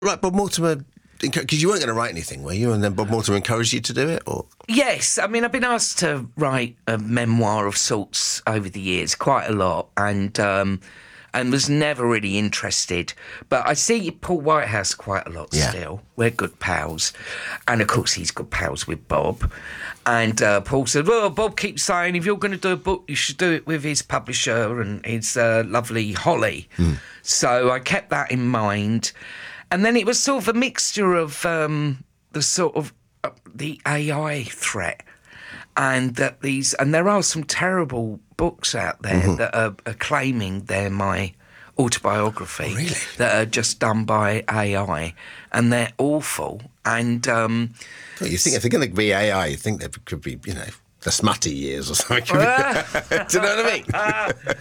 Right, Bob Mortimer, because you weren't going to write anything, were you? And then Bob Mortimer encouraged you to do it, or? Yes, I mean, I've been asked to write a memoir of sorts over the years, quite a lot, and was never really interested. But I see Paul Whitehouse quite a lot still. We're good pals. And, of course, he's good pals with Bob. And Paul said, well, Bob keeps saying if you're going to do a book, you should do it with his publisher and his lovely Holly. So I kept that in mind. And then it was sort of a mixture of the AI threat, and that there are some terrible books out there that are claiming they're my autobiography, that are just done by AI, and they're awful. And You think if they're going to be AI, you think there could be, the smutty years or something. Do you know what I mean?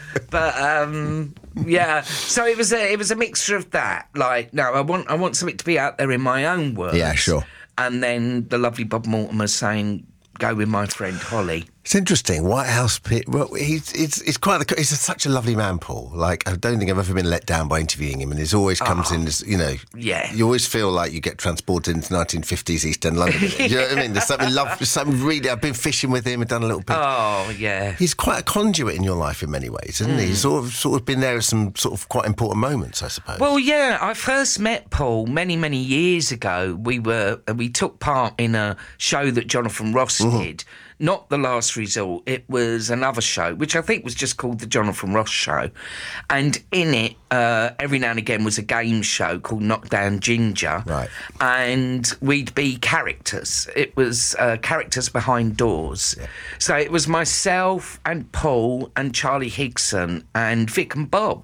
But yeah, so it was a mixture of that. Like, no, I want something to be out there in my own words. Yeah, sure. And then the lovely Bob Mortimer saying, go with my friend Holly. It's interesting. Whitehouse, well, he's quite he's such a lovely man, Paul. Like, I don't think I've ever been let down by interviewing him, and he always comes in as, Yeah. You always feel like you get transported into 1950s East End London. You know what I mean? There's something really. I've been fishing with him and done a little bit. Oh, yeah. He's quite a conduit in your life in many ways, isn't he? He's sort of been there at some sort of quite important moments, I suppose. Well, yeah, I first met Paul many, many years ago. We took part in a show that Jonathan Ross did. Not The Last Resort, it was another show, which I think was just called The Jonathan Ross Show. And in it, every now and again was a game show called Knockdown Ginger. Right. And we'd be characters. It was characters behind doors. Yeah. So it was myself and Paul and Charlie Higson and Vic and Bob.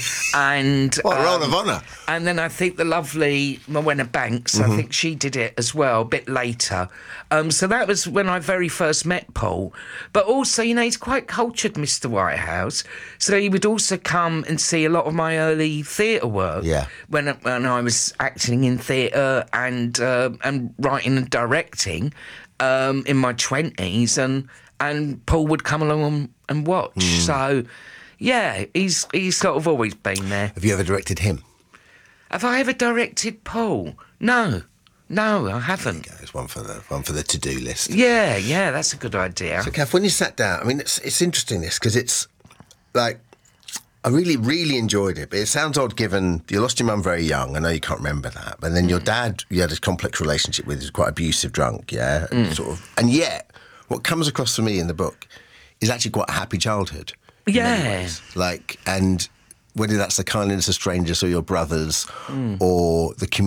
And what a roll of honour. And then I think the lovely Morwenna Banks, I think she did it as well, a bit later. So that was when I very first met Paul. But also, he's quite cultured, Mr. Whitehouse. So he would also come and see a lot of my early theatre work. Yeah. When I was acting in theatre and writing and directing in my 20s, and Paul would come along and watch. So, yeah, he's sort of always been there. Have you ever directed him? Have I ever directed Paul? No, I haven't. It's one for the to-do list. Yeah, that's a good idea. So, Kath, when you sat down, I mean, it's interesting this, because it's like, I really, really enjoyed it, but it sounds odd given you lost your mum very young. I know you can't remember that, but then your dad, you had a complex relationship with, he was quite abusive drunk, yeah, and yet what comes across for me in the book is actually quite a happy childhood. Yeah, like, and whether that's the kindness of strangers or your brothers or the community.